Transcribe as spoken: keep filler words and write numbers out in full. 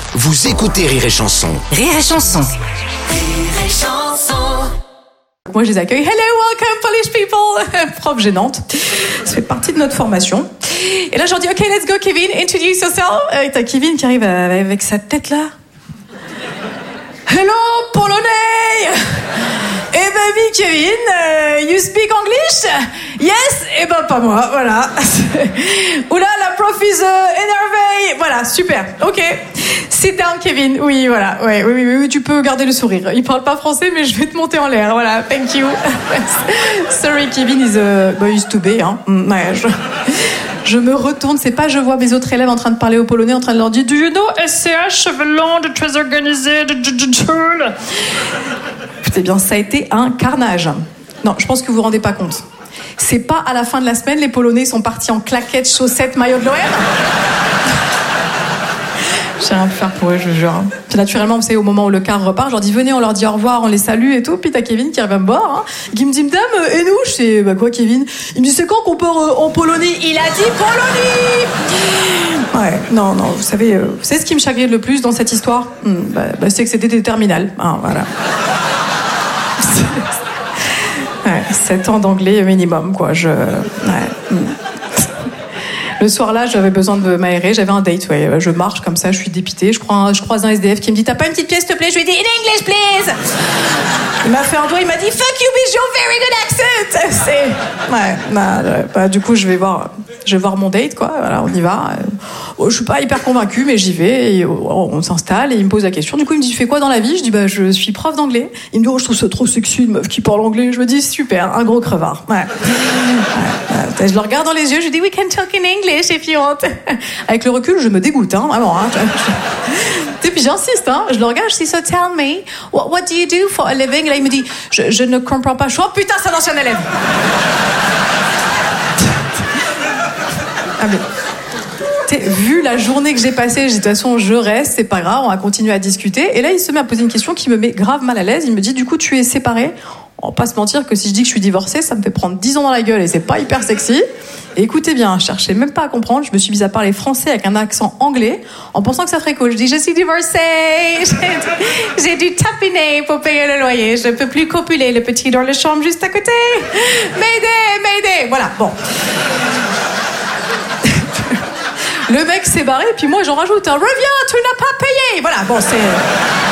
Vous écoutez Rire et Chanson. Rire et Chanson. Rire et Chanson. Moi, je les accueille. Hello, welcome, Polish people. Prof gênante. Ça fait partie de notre formation. Et là, je leur dis, OK, let's go, Kevin, introduce yourself. Et t'as Kevin qui arrive avec sa tête là. Hello, Polonais. Eh ben, oui, Kevin, uh, you speak English? Yes? Eh ben, pas moi, voilà. Oula, la prof is uh, énervée. Voilà, super, ok. Sit down, Kevin. Oui, voilà, ouais, oui, oui, oui, tu peux garder le sourire. Il parle pas français, mais je vais te monter en l'air, voilà, thank you. Sorry, Kevin is, uh, bah, he's too big, hein. Ouais, je... Je me retourne, c'est pas je vois mes autres élèves en train de parler au polonais, en train de leur dire « Do you know S C H, cheveux longs, de très organisé, de tchoul ». Putain, bien, ça a été un carnage. Non, je pense que vous vous rendez pas compte. C'est pas à la fin de la semaine, les Polonais sont partis en claquettes, chaussettes, maillot de l'O M. J'ai rien pu faire pour eux, je vous jure. Puis naturellement, vous savez, au moment où le car repart, je leur dis venez, on leur dit au revoir, on les salue et tout. Puis t'as Kevin qui arrive à me voir, hein, qui me dit madame, et nous? Je sais, bah quoi, Kevin? Il me dit c'est quand qu'on part euh, en Polonie? Il a dit Polonie. Ouais, non, non, vous savez, euh, vous savez ce qui me chagrine le plus dans cette histoire? Hum, bah, bah, c'est que c'était des terminales, hein, voilà. Ouais, sept ans d'anglais minimum, quoi. Je, ouais. Hum. Le soir-là, j'avais besoin de m'aérer, j'avais un date, ouais. Je marche comme ça, je suis dépitée, je, crois, je croise un S D F qui me dit « T'as pas une petite pièce, s'il te plaît ?» Je lui ai dit « In English, please !» Il m'a fait un doigt, il m'a dit « Fuck you, with your very good accent !» C'est... Ouais, bah, bah, du coup, je vais voir, je vais voir mon date, quoi, voilà, on y va. Je suis pas hyper convaincue, mais j'y vais, et on s'installe, et il me pose la question. Du coup, il me dit « Tu fais quoi dans la vie ?» Je dis « Bah, je suis prof d'anglais. » Il me dit « Oh, je trouve ça trop sexy, une meuf qui parle anglais. » Je me dis « Super, un gros crevard. » Ouais. Ouais. Je le regarde dans les yeux, je lui dis « We can talk in English if you want. » Avec le recul, je me dégoûte, hein, vraiment. Hein. Et puis j'insiste, hein, je le regarde, je dis « So tell me, what, what do you do for a living ?» Et là, il me dit je, « Je ne comprends pas. » Je suis « Oh putain, c'est un ancien élève. » Ah mais... Vu la journée que j'ai passée, j'ai dit de toute façon je reste, c'est pas grave, on va continuer à discuter. Et là il se met à poser une question qui me met grave mal à l'aise. Il me dit du coup tu es séparée. On va pas se mentir que si je dis que je suis divorcée, ça me fait prendre dix ans dans la gueule et c'est pas hyper sexy. Et écoutez bien, je cherchais même pas à comprendre, je me suis mise à parler français avec un accent anglais en pensant que ça ferait cool. Je dis je suis divorcée, j'ai, j'ai dû tapiner pour payer le loyer, je peux plus copuler, le petit dans la chambre juste à côté. M'aider, m'aider. Voilà, bon. Le mec s'est barré, puis moi j'en rajoute un « Reviens, tu n'as pas payé !» Voilà, bon, c'est...